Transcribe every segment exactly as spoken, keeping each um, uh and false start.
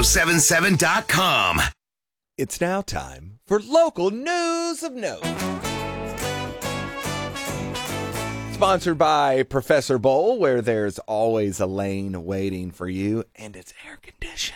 seven seven dot com. It's now time for local news of note. Sponsored by Professor Bowl, where there's always a lane waiting for you, and it's air conditioned.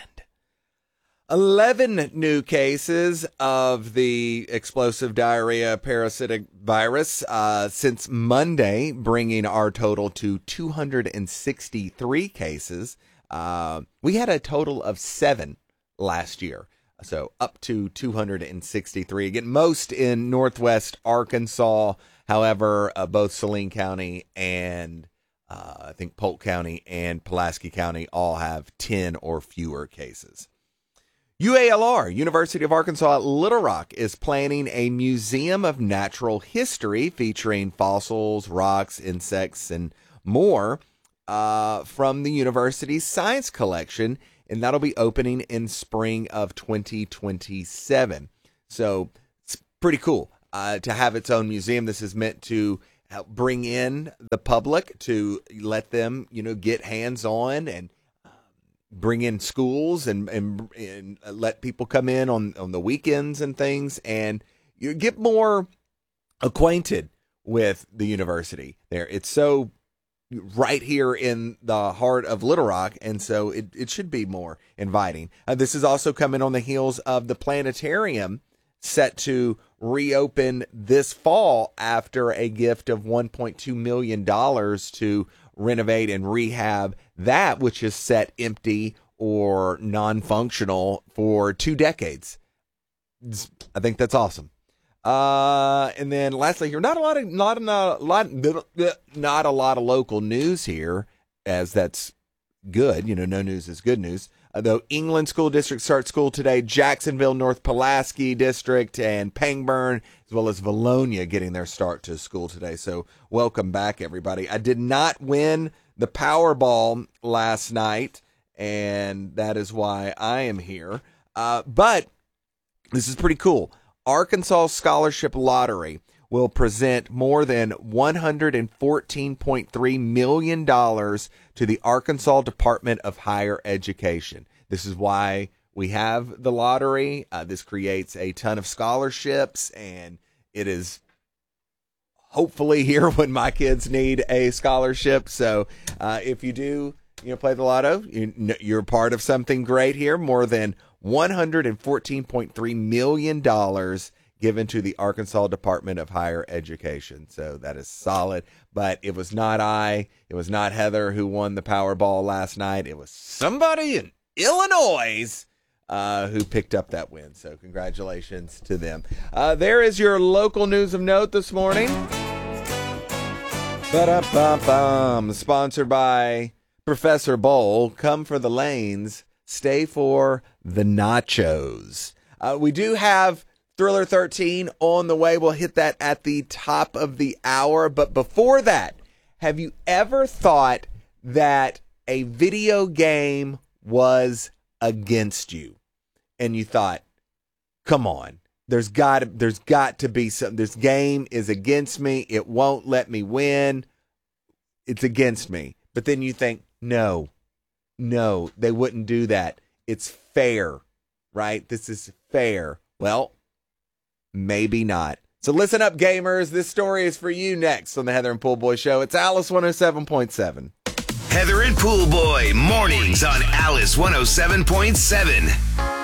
eleven new cases of the explosive diarrhea parasitic virus uh, since Monday, bringing our total to two hundred sixty-three cases. Uh, we had a total of seven last year, so up to two hundred sixty-three. Again, most in northwest Arkansas. However, uh, both Saline County and uh, I think Polk County and Pulaski County all have ten or fewer cases. U A L R, University of Arkansas at Little Rock, is planning a museum of natural history featuring fossils, rocks, insects, and more uh, from the university's science collection, and that'll be opening in spring of twenty twenty-seven. So it's pretty cool uh, to have its own museum. This is meant to help bring in the public, to let them, you know, get hands-on and bring in schools and, and and let people come in on, on the weekends and things, and you get more acquainted with the university there. It's so right here in the heart of Little Rock, and so it, it should be more inviting. Uh, this is also coming on the heels of the planetarium set to reopen this fall after a gift of one point two million dollars to renovate and rehab that, which is set empty or non-functional for two decades. I think that's awesome. Uh, and then lastly here, not a lot of not a lot not a lot of local news here, as that's good. You know, no news is good news. Uh, though England School District starts school today, Jacksonville, North Pulaski District, and Pangburn, as well as Valonia, getting their start to school today. So welcome back, everybody. I did not win the Powerball last night, and that is why I am here. Uh, but this is pretty cool. Arkansas Scholarship Lottery will present more than one hundred fourteen point three million dollars to the Arkansas Department of Higher Education. This is why we have the lottery. Uh, this creates a ton of scholarships, and it is hopefully here when my kids need a scholarship. So uh, if you do, you know, play the lotto, you, you're part of something great here. More than one hundred fourteen point three million dollars given to the Arkansas Department of Higher Education. So that is solid. But it was not I, it was not Heather who won the Powerball last night. It was somebody in Illinois uh, who picked up that win. So congratulations to them. Uh, there is your local news of note this morning. Ba-da-ba-bum. Sponsored by Professor Bowl. Come for the lanes, stay for the nachos. Uh, we do have Thriller thirteen on the way. We'll hit that at the top of the hour. But before that, have you ever thought that a video game was against you? And you thought, come on, there's got to, there's got to be something. This game is against me. It won't let me win. It's against me. But then you think, no, no, they wouldn't do that. It's fair, right? This is fair. Well, maybe not. So listen up, gamers. This story is for you next on the Heather and Pool Boy Show. It's Alice one oh seven point seven. Heather and Pool Boy, mornings on Alice one oh seven point seven.